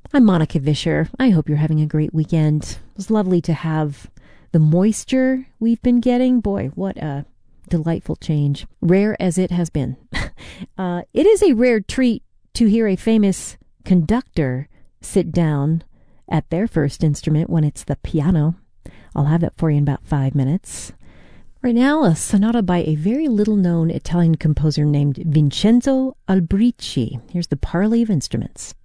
I'm Monica Vischer. I hope you're having a great weekend. It was lovely to have the moisture we've been getting. Boy, what a delightful change. Rare as it has been. It is a rare treat to hear a famous conductor sit down at their first instrument when it's the piano. I'll have that for you in about 5 minutes. Right now, a sonata by a very little-known Italian composer named Vincenzo Albrici. Here's the Parley of Instruments.